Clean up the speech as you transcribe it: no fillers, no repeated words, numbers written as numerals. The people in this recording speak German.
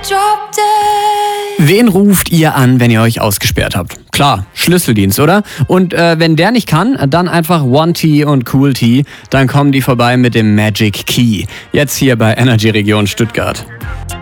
drop dead. Wen ruft ihr an, wenn ihr euch ausgesperrt habt? Klar, Schlüsseldienst, oder? Und wenn der nicht kann, dann einfach One T und Cool T. Dann kommen die vorbei mit dem Magic Key. Jetzt hier bei Energy Region Stuttgart.